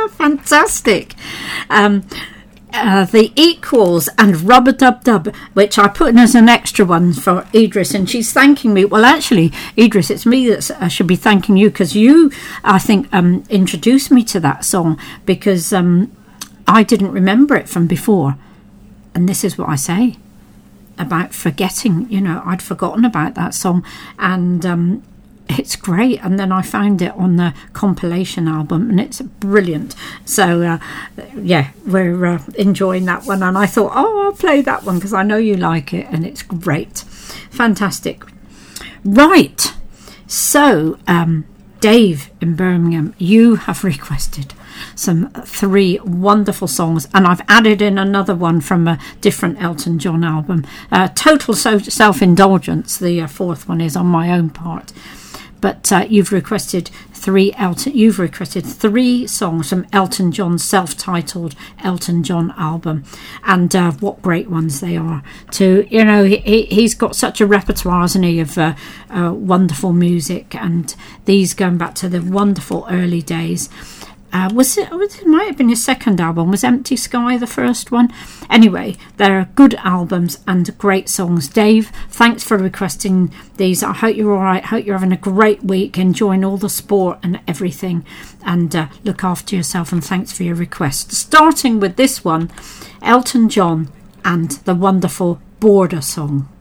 Fantastic. The Equals and Rubber Dub Dub, which I put in as an extra one for Idris, and she's thanking me. Well, actually, Idris, it's me that should be thanking you, because you, I think, introduced me to that song, because I didn't remember it from before. And this is what I say about forgetting. You know, I'd forgotten about that song, and it's great. And then I found it on the compilation album, and it's brilliant. So yeah, we're enjoying that one, and I thought, I'll play that one because I know you like it, and it's great. Fantastic. Right, so Dave in Birmingham, you have requested some 3 wonderful songs, and I've added in another one from a different Elton John album, Total Self-Indulgence. The 4th one is on my own part. But you've requested 3 songs from Elton John's self-titled Elton John album, and what great ones they are too. You know, he's got such a repertoire, hasn't he, of wonderful music, and these going back to the wonderful early days. It might have been his second album. Was Empty Sky the first one? Anyway, they're good albums and great songs. Dave, thanks for requesting these. I hope you're all right. Hope you're having a great week, enjoying all the sport and everything, and look after yourself, and thanks for your request. Starting with this one, Elton John and the wonderful Border Song.